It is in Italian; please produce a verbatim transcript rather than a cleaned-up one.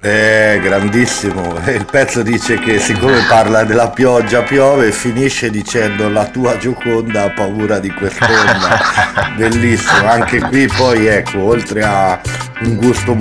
Eh, grandissimo. E il pezzo dice che siccome parla della pioggia piove, finisce dicendo la tua Gioconda ha paura di quest'onda. Bellissimo. Anche qui poi ecco, oltre a un gusto